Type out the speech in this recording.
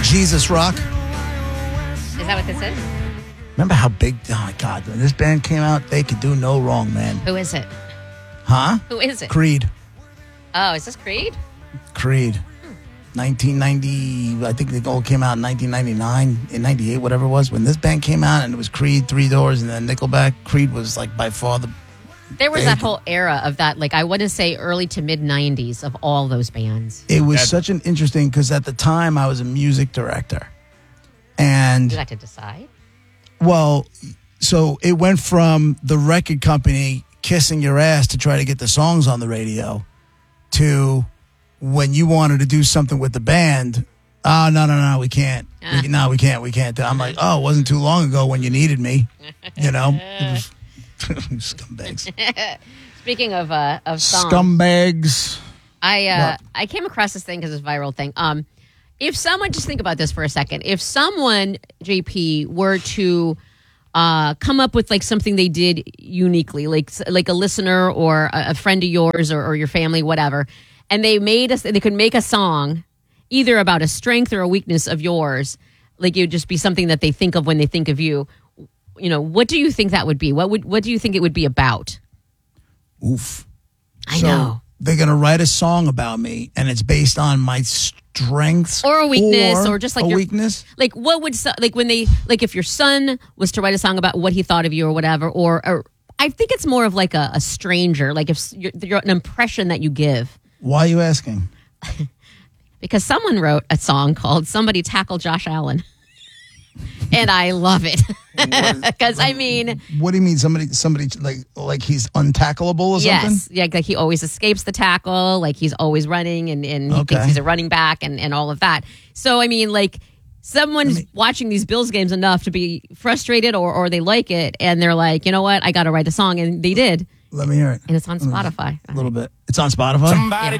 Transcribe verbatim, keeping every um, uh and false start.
Jesus Rock. Is that what this is? Remember how big, oh my God, when this band came out, they could do no wrong, man. Who is it? Huh? Who is it? Creed. Oh, is this Creed? Creed. Hmm. nineteen ninety, I think they all came out in nineteen ninety-nine, in ninety-eight, whatever it was. When this band came out and it was Creed, Three Doors, and then Nickelback, Creed was like by far the... There was that whole era of that, like I want to say early to mid nineties of all those bands. It was such an interesting, because at the time I was a music director. And... You got to decide? Well, so it went from the record company kissing your ass to try to get the songs on the radio to when you wanted to do something with the band, oh, no, no, no, we can't. Uh. We, no, we can't, we can't. I'm like, oh, it wasn't too long ago when you needed me. You know? It was, scumbags. Speaking of uh, of songs. Scumbags. I, uh, I came across this thing because it's a viral thing. Um, if someone, just think about this for a second. If someone, J P, were to uh, come up with like something they did uniquely, like like a listener or a, a friend of yours or, or your family, whatever, and they made us, they could make a song either about a strength or a weakness of yours, like it would just be something that they think of when they think of you. You know, what do you think that would be? What would what do you think it would be about? Oof. I so know. They're going to write a song about me, and it's based on my strengths or a weakness, or, or just like a your weakness. Like, what would so, like when they like if your son was to write a song about what he thought of you or whatever, or, or I think it's more of like a, a stranger, like if you're, you're an impression that you give. Why are you asking? Because someone wrote a song called "Somebody Tackle Josh Allen." And I love it because I mean, what do you mean? Somebody, somebody like like he's untackleable or yes, something? Yes, yeah, like he always escapes the tackle, like he's always running, and, and he okay. thinks he's a running back, and, and all of that. So I mean, like someone's I mean, watching these Bills games enough to be frustrated, or or they like it, and they're like, you know what, I got to write a song, and they did. Let me hear it, and it's on Spotify. A little bit. It's on Spotify. Somebody